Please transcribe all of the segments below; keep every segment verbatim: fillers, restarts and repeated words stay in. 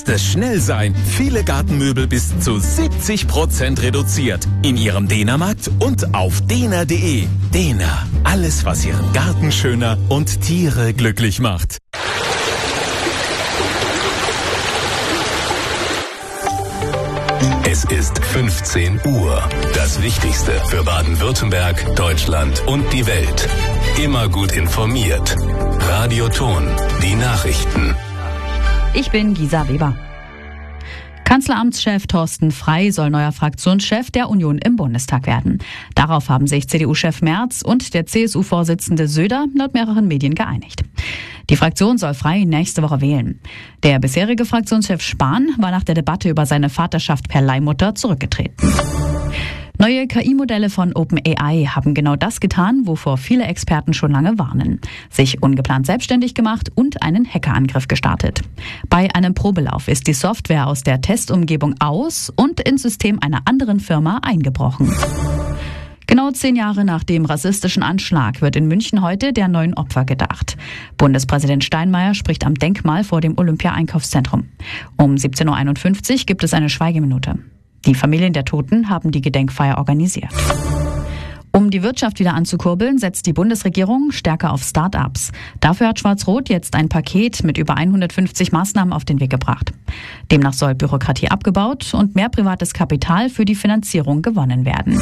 Schnellstes Schnellsein. Viele Gartenmöbel bis zu siebzig Prozent reduziert. In Ihrem Dena-Markt und auf dena punkt de. Dena. Alles, was Ihren Garten schöner und Tiere glücklich macht. Es ist fünfzehn Uhr. Das Wichtigste für Baden-Württemberg, Deutschland und die Welt. Immer gut informiert. Radio Ton. Die Nachrichten. Ich bin Gisa Weber. Kanzleramtschef Thorsten Frey soll neuer Fraktionschef der Union im Bundestag werden. Darauf haben sich C D U-Chef Merz und der C S U-Vorsitzende Söder laut mehreren Medien geeinigt. Die Fraktion soll Frey nächste Woche wählen. Der bisherige Fraktionschef Spahn war nach der Debatte über seine Vaterschaft per Leihmutter zurückgetreten. Neue K I-Modelle von OpenAI haben genau das getan, wovor viele Experten schon lange warnen. Sich ungeplant selbstständig gemacht und einen Hackerangriff gestartet. Bei einem Probelauf ist die Software aus der Testumgebung aus und ins System einer anderen Firma eingebrochen. Genau zehn Jahre nach dem rassistischen Anschlag wird in München heute der neuen Opfer gedacht. Bundespräsident Steinmeier spricht am Denkmal vor dem Olympia-Einkaufszentrum. Um siebzehn Uhr einundfünfzig gibt es eine Schweigeminute. Die Familien der Toten haben die Gedenkfeier organisiert. Um die Wirtschaft wieder anzukurbeln, setzt die Bundesregierung stärker auf Start-ups. Dafür hat Schwarz-Rot jetzt ein Paket mit über hundertfünfzig Maßnahmen auf den Weg gebracht. Demnach soll Bürokratie abgebaut und mehr privates Kapital für die Finanzierung gewonnen werden.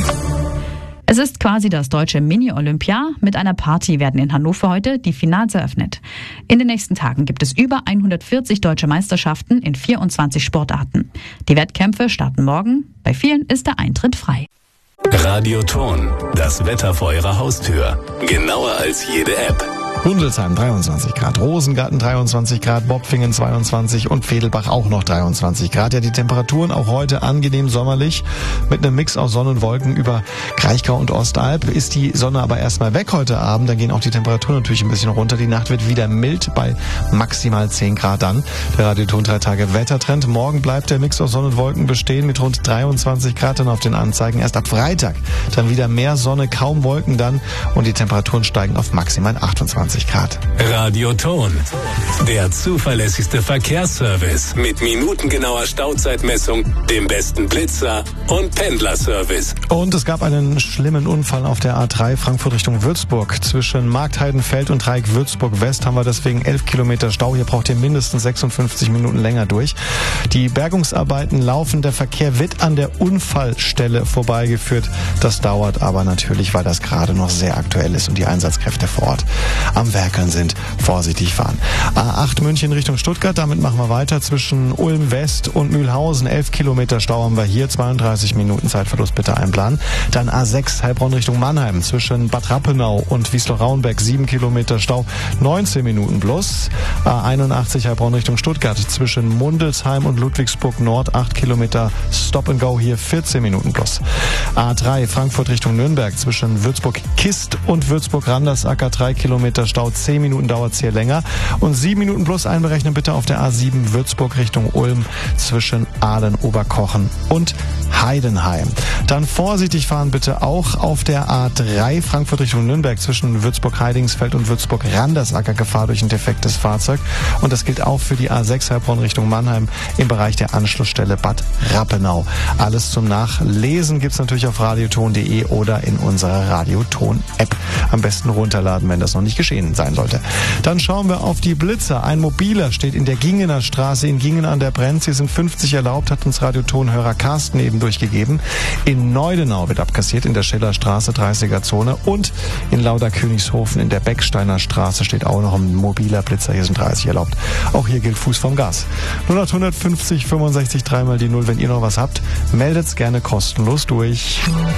Es ist quasi das deutsche Mini-Olympia. Mit einer Party werden in Hannover heute die Finals eröffnet. In den nächsten Tagen gibt es über hundertvierzig deutsche Meisterschaften in vierundzwanzig Sportarten. Die Wettkämpfe starten morgen. Bei vielen ist der Eintritt frei. Radio Ton. Das Wetter vor Ihrer Haustür. Genauer als jede App. Hundelsheim dreiundzwanzig Grad, Rosengarten dreiundzwanzig Grad, Bopfingen zweiundzwanzig und Vedelbach auch noch dreiundzwanzig Grad. Ja, die Temperaturen auch heute angenehm sommerlich mit einem Mix aus Sonne und Wolken. Über Kraichgau und Ostalb ist die Sonne aber erstmal weg heute Abend. Dann gehen auch die Temperaturen natürlich ein bisschen runter. Die Nacht wird wieder mild bei maximal zehn Grad dann. Der Radioton drei Tage Wettertrend. Morgen bleibt der Mix aus Sonne und Wolken bestehen mit rund dreiundzwanzig Grad dann auf den Anzeigen. Erst ab Freitag dann wieder mehr Sonne, kaum Wolken dann und die Temperaturen steigen auf maximal achtundzwanzig Grad. Radio Ton, der zuverlässigste Verkehrsservice mit minutengenauer Stauzeitmessung, dem besten Blitzer und Pendlerservice. Und es gab einen schlimmen Unfall auf der A drei Frankfurt Richtung Würzburg. Zwischen Marktheidenfeld und Dreieck Würzburg West haben wir deswegen elf Kilometer Stau. Hier braucht ihr mindestens sechsundfünfzig Minuten länger durch. Die Bergungsarbeiten laufen. Der Verkehr wird an der Unfallstelle vorbeigeführt. Das dauert aber natürlich, weil das gerade noch sehr aktuell ist und die Einsatzkräfte vor Ort am Werkeln sind. Vorsichtig fahren. A acht München Richtung Stuttgart, damit machen wir weiter. Zwischen Ulm West und Mühlhausen elf Kilometer Stau haben wir hier, zweiunddreißig Minuten Zeitverlust bitte einplanen. Dann A sechs Heilbronn Richtung Mannheim, zwischen Bad Rappenau und Wiesloch-Rauenbeck sieben Kilometer Stau, neunzehn Minuten plus. A einundachtzig Heilbronn Richtung Stuttgart, zwischen Mundelsheim und Ludwigsburg Nord acht Kilometer Stop and Go, hier vierzehn Minuten plus. A drei Frankfurt Richtung Nürnberg, zwischen Würzburg-Kist und Würzburg-Randersacker drei Kilometer Stau, zehn Minuten dauert es hier länger. Und sieben Minuten plus einberechnen bitte auf der A sieben Würzburg Richtung Ulm zwischen Ahlen, Oberkochen und Heidenheim. Dann vorsichtig fahren bitte auch auf der A drei Frankfurt Richtung Nürnberg zwischen Würzburg-Heidingsfeld und Würzburg-Randersacker, Gefahr durch ein defektes Fahrzeug. Und das gilt auch für die A sechs Heilbronn Richtung Mannheim im Bereich der Anschlussstelle Bad Rappenau. Alles zum Nachlesen gibt's natürlich auf radioton punkt de oder in unserer Radioton-App. Am besten runterladen, wenn das noch nicht geschehen sein sollte. Dann schauen wir auf die Blitzer. Ein Mobiler steht in der Gingener Straße in Gingen an der Brenz. Hier sind fünfzig erlaubt, hat uns Radiotonhörer Carsten eben durchgegeben. In Neudenau wird abkassiert, in der Schillerstraße dreißiger Zone und in Lauderkönigshofen in der Becksteiner Straße steht auch noch ein mobiler Blitzer. Hier sind dreißig erlaubt. Auch hier gilt Fuß vom Gas. null acht hundertfünfzig fünfundsechzig dreimal die null. Wenn ihr noch was habt, meldet's gerne kostenlos durch.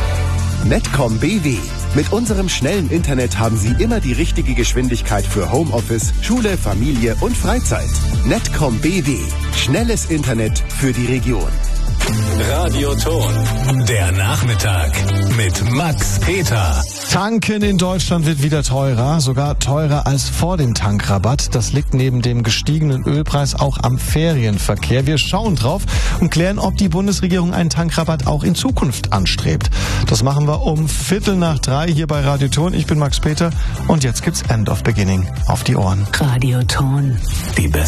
Netcom B W. Mit unserem schnellen Internet haben Sie immer die richtige Geschwindigkeit für Homeoffice, Schule, Familie und Freizeit. Netcom B W. Schnelles Internet für die Region. Radio Ton, der Nachmittag mit Max Peter. Tanken in Deutschland wird wieder teurer, sogar teurer als vor dem Tankrabatt. Das liegt neben dem gestiegenen Ölpreis auch am Ferienverkehr. Wir schauen drauf und klären, ob die Bundesregierung einen Tankrabatt auch in Zukunft anstrebt. Das machen wir um Viertel nach drei hier bei Radio Ton. Ich bin Max Peter und jetzt gibt's End of Beginning auf die Ohren. Radio Ton. Die beste